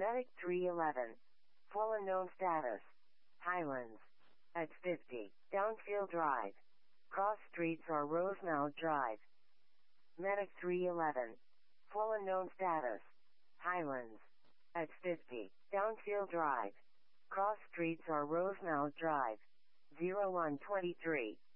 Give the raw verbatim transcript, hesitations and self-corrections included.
Medic three eleven. Full unknown status. Highlands. At fifty. Downfield Drive. Cross streets or Rosemount Drive. Medic three eleven. Full unknown status. Highlands. At fifty. Downfield Drive. Cross streets or Rosemount Drive. zero one two three.